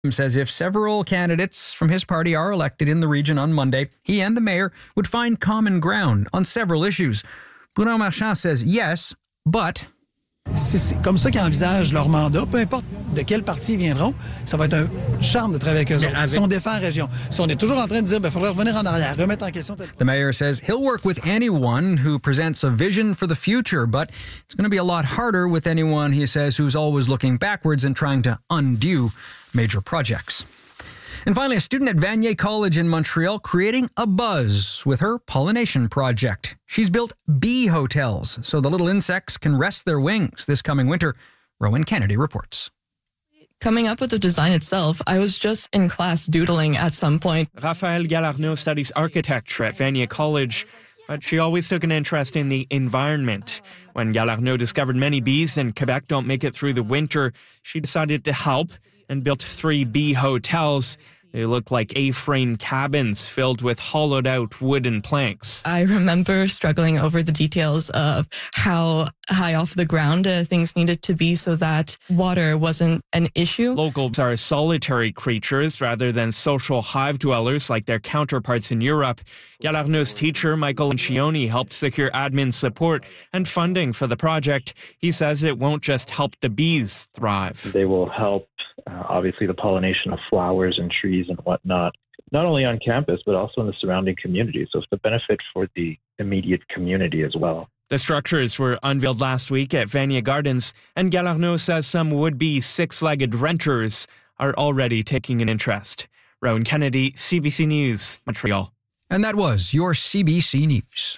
says if several candidates from his party are elected in the region on Monday, he and the mayor would find common ground on several issues. Bruno Marchand says yes, but... C'est comme ça qu'ils envisagent leur mandat. Peu importe de quel parti ils viendront, ça va être un charme de travailler avec eux autres. Si on défend la région. Si on est toujours en train de dire, il faudrait revenir en arrière, remettre en question... The mayor says he'll work with anyone who presents a vision for the future, but it's going to be a lot harder with anyone, he says, who's always looking backwards and trying to undo major projects. And finally, a student at Vanier College in Montreal creating a buzz with her pollination project. She's built bee hotels so the little insects can rest their wings this coming winter. Rowan Kennedy reports. Coming up with the design itself, I was just in class doodling at some point. Raphaëlle Galarneau studies architecture at Vanier College, but she always took an interest in the environment. When Galarneau discovered many bees in Quebec don't make it through the winter, she decided to help and built 3 bee hotels. They look like A-frame cabins filled with hollowed-out wooden planks. I remember struggling over the details of how high off the ground things needed to be so that water wasn't an issue. Locals are solitary creatures rather than social hive dwellers like their counterparts in Europe. Galarneau's teacher, Michael Incioni, helped secure admin support and funding for the project. He says it won't just help the bees thrive. They will help obviously the pollination of flowers and trees and whatnot, not only on campus, but also in the surrounding community. So it's a benefit for the immediate community as well. The structures were unveiled last week at Vanier Gardens, and Galarneau says some would-be 6-legged renters are already taking an interest. Rowan Kennedy, CBC News, Montreal. And that was your CBC News.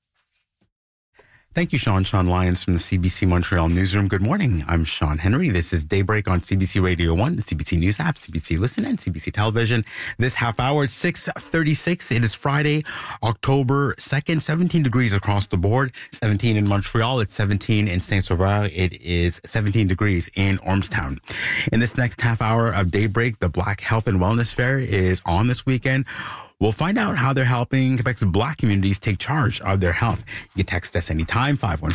Thank you, Sean. Sean Lyons from the CBC Montreal Newsroom. Good morning. I'm Sean Henry. This is Daybreak on CBC Radio 1, the CBC News app, CBC Listen, and CBC Television. This half hour, 6:36. It is Friday, October 2nd, 17 degrees across the board. 17 in Montreal. It's 17 in Saint-Sauveur. It is 17 degrees in Ormstown. In this next half hour of Daybreak, the Black Health and Wellness Fair is on this weekend. We'll find out how they're helping Quebec's Black communities take charge of their health. You can text us anytime,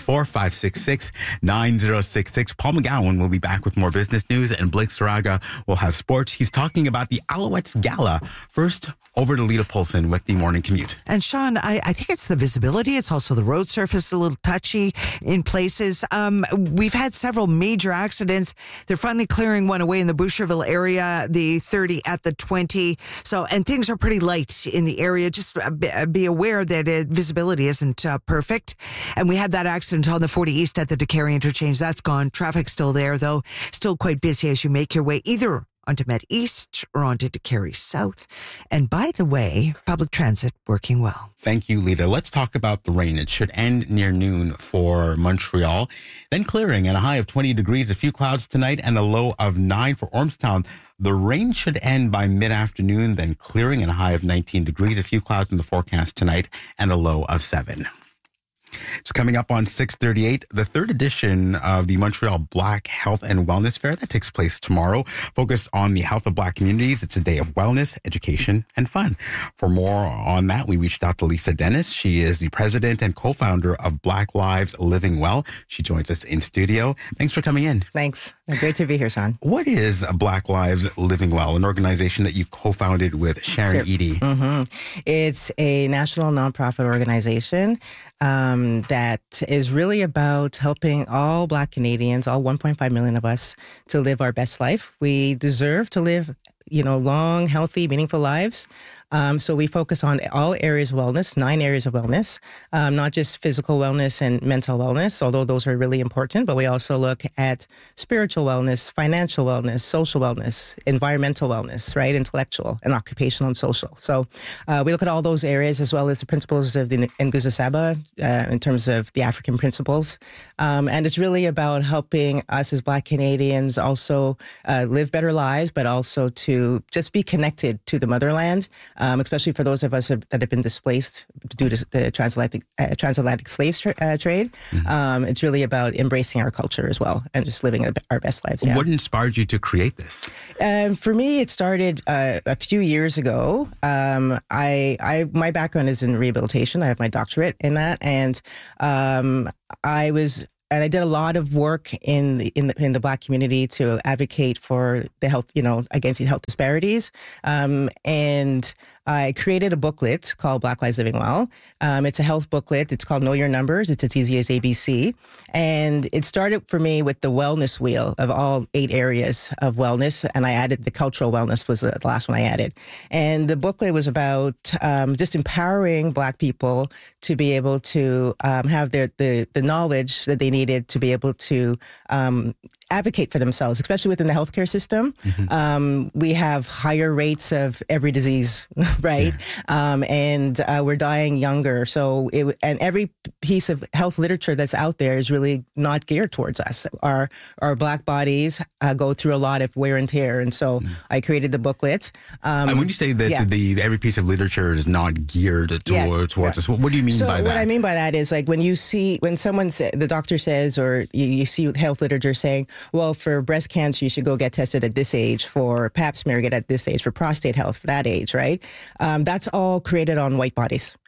514-566-9066. Paul McGowan will be back with more business news, and Blake Saraga will have sports. He's talking about the Alouettes Gala. First, over to Lita Polson with the morning commute. And Sean, I think it's the visibility. It's also the road surface, a little touchy in places. We've had several major accidents. They're finally clearing one away in the Boucherville area, the 30 at the 20. And things are pretty light in the area. Just be aware that visibility isn't perfect. And we had that accident on the 40 East at the Decarie interchange. That's gone. Traffic's still there, though. Still quite busy as you make your way either onto Met East or onto Decarie South. And by the way, public transit working well. Thank you, Lita. Let's talk about the rain. It should end near noon for Montreal, then clearing and a high of 20 degrees, a few clouds tonight, and a low of 9 for Ormstown. The rain should end by mid-afternoon, then clearing and a high of 19 degrees, a few clouds in the forecast tonight, and a low of 7. It's coming up on 6:38, the third edition of the Montreal Black Health and Wellness Fair that takes place tomorrow, focused on the health of Black communities. It's a day of wellness, education, and fun. For more on that, we reached out to Lisa Dennis. She is the president and co-founder of Black Lives Living Well. She joins us in studio. Thanks for coming in. Thanks. Great to be here, Sean. What is Black Lives Living Well, an organization that you co-founded with Sharon Eady? Mm-hmm. It's a national nonprofit organization that is really about helping all Black Canadians, all 1.5 million of us, to live our best life. We deserve to live, long, healthy, meaningful lives. So we focus on all areas of wellness, 9 areas of wellness, not just physical wellness and mental wellness, although those are really important, but we also look at spiritual wellness, financial wellness, social wellness, environmental wellness, right? Intellectual and occupational and social. So we look at all those areas as well as the principles of the Nguzo Saba in terms of the African principles. And it's really about helping us as Black Canadians also live better lives, but also to just be connected to the motherland. Especially for those of us that have been displaced due to the transatlantic slave trade. Mm-hmm. It's really about embracing our culture as well and just living our best lives. Yeah. What inspired you to create this? For me, it started a few years ago. My background is in rehabilitation. I have my doctorate in that. And I was and I did a lot of work in the Black community to advocate for the health, against the health disparities. And I created a booklet called Black Lives Living Well. It's a health booklet. It's called Know Your Numbers. It's as easy as ABC. And it started for me with the wellness wheel of all 8 areas of wellness. And I added the cultural wellness was the last one I added. And the booklet was about just empowering Black people to be able to have the knowledge that they needed to be able to advocate for themselves, especially within the healthcare system. We have higher rates of every disease, right? Yeah. And we're dying younger. So, and every piece of health literature that's out there is really not geared towards us. Our Black bodies go through a lot of wear and tear. And so I created the booklet. And when you say that every piece of literature is not geared towards us, what do you mean by that? What I mean by that is like when someone the doctor says, or you see health literature saying, well, for breast cancer, you should go get tested at this age, for pap smear, get at this age, for prostate health, for that age, right? That's all created on white bodies.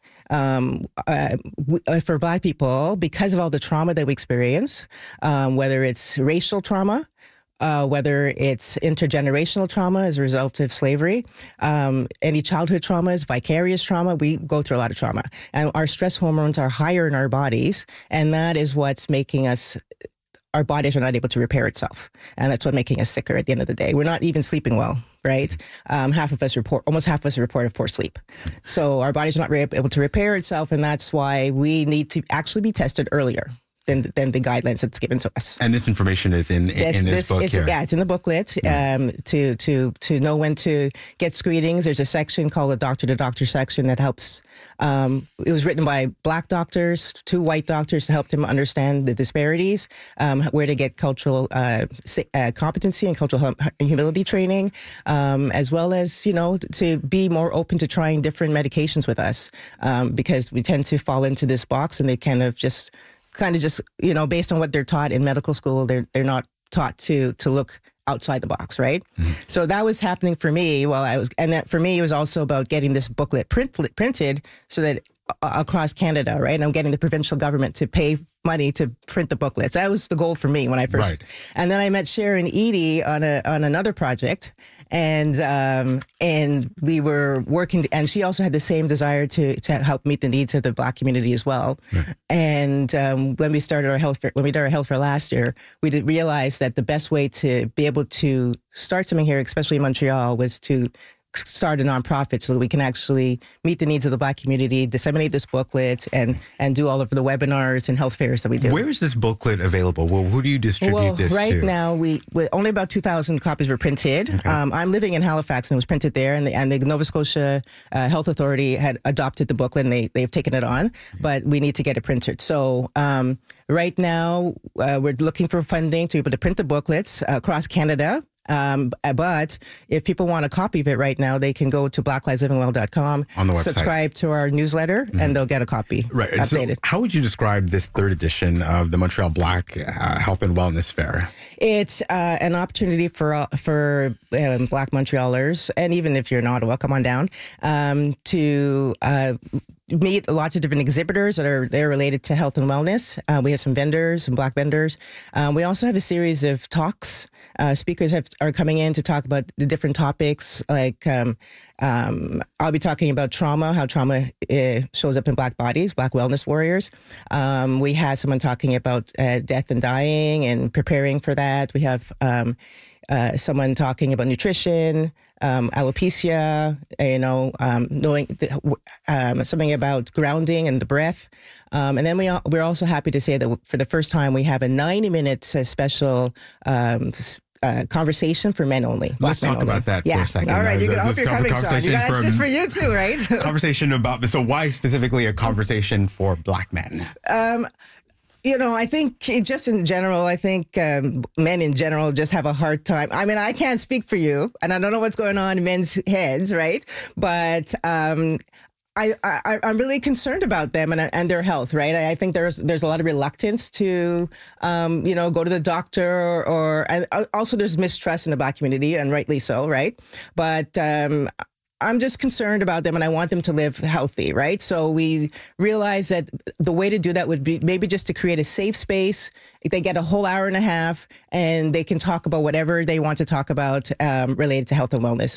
For Black people, because of all the trauma that we experience, whether it's racial trauma, whether it's intergenerational trauma as a result of slavery, any childhood traumas, vicarious trauma, we go through a lot of trauma. And our stress hormones are higher in our bodies, and that is what's making us... Our bodies are not able to repair itself. And that's what's making us sicker at the end of the day. We're not even sleeping well, right? almost half of us report of poor sleep. So our bodies are not able to repair itself. And that's why we need to actually be tested earlier than the guidelines that's given to us. And this information is in this book here. Yeah, it's in the booklet. To know when to get screenings, there's a section called the doctor-to-doctor section that helps. It was written by Black doctors, 2 white doctors, to help them understand the disparities, where to get cultural competency and cultural humility training, as well as, to be more open to trying different medications with us, because we tend to fall into this box and they kind of just, based on what they're taught in medical school, they're not taught to look outside the box, right? Mm-hmm. So that was happening for me for me, it was also about getting this booklet printed so that across Canada, right? And I'm getting the provincial government to pay money to print the booklets. That was the goal for me when I first. Right. And then I met Sharon Eady on another project, and we were working. And she also had the same desire to help meet the needs of the Black community as well. Right. And when we did our health fair last year, we did realize that the best way to be able to start something here, especially in Montreal, was to start a nonprofit so that we can actually meet the needs of the Black community, disseminate this booklet, and do all of the webinars and health fairs that we do. Where is this booklet available? Well, who do you distribute this to? Right now, we only about 2,000 copies were printed. Okay. I'm living in Halifax, and it was printed there, and the Nova Scotia Health Authority had adopted the booklet, and they've taken it on, but we need to get it printed. So right now, we're looking for funding to be able to print the booklets across Canada. But if people want a copy of it right now, they can go to blacklivesLivingWell.com, on the website, subscribe to our newsletter, and they'll get a copy updated. So how would you describe this 3rd edition of the Montreal Black Health and Wellness Fair? It's an opportunity for Black Montrealers, and even if you're in Ottawa, come on down, to meet lots of different exhibitors they're related to health and wellness. We have some vendors, some Black vendors. We also have a series of talks. Speakers are coming in to talk about the different topics. Like I'll be talking about trauma, how trauma shows up in Black bodies, Black wellness warriors. We had someone talking about death and dying and preparing for that. We have someone talking about nutrition, alopecia, knowing something about grounding and the breath. And then we're also happy to say that for the first time, we have a 90-minute special conversation for men only. Let's talk about that for a second. All right, I hope you're coming, Sean. It's just for you too, right? Conversation about, so why specifically a conversation for Black men? I think just in general, men in general just have a hard time. I mean, I can't speak for you, and I don't know what's going on in men's heads, right? But I'm really concerned about them and their health, right? I think there's a lot of reluctance to, go to the doctor, and also there's mistrust in the Black community, and rightly so, right? But I'm just concerned about them and I want them to live healthy, right? So we realized that the way to do that would be maybe just to create a safe space. They get a whole hour and a half and they can talk about whatever they want to talk about related to health and wellness.